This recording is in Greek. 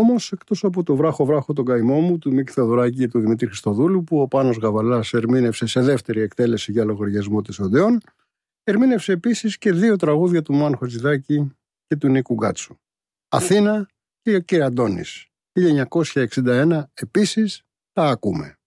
όμως, εκτός από το βράχο τον καημό μου του Μίκη Θεοδωράκη και του Δημήτρη Χριστοδούλου, που ο Πάνος Γαβαλάς ερμήνευσε σε δεύτερη εκτέλεση για λογαριασμό της Οδεών, ερμήνευσε επίσης και 2 τραγούδια του Μάνου Χατζηδάκη και του Νίκου Γκάτσου. Αθήνα και ο κ. Αντώνης. 1961 επίσης τα ακούμε.